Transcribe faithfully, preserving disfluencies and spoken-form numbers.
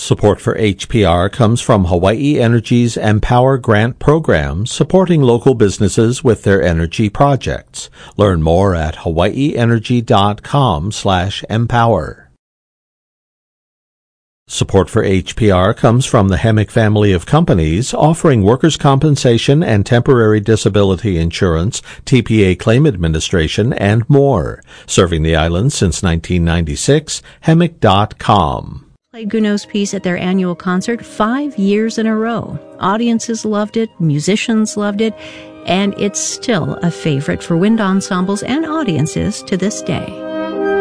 Support for H P R comes from Hawaii Energy's Empower Grant Program, supporting local businesses with their energy projects. Learn more at hawaiienergy.com slash empower. Support for H P R comes from the Hemick family of companies, offering workers' compensation and temporary disability insurance, T P A claim administration, and more. Serving the island since nineteen ninety-six, hemick dot com. Played Gounod's piece at their annual concert five years in a row. Audiences loved it, musicians loved it, and it's still a favorite for wind ensembles and audiences to this day.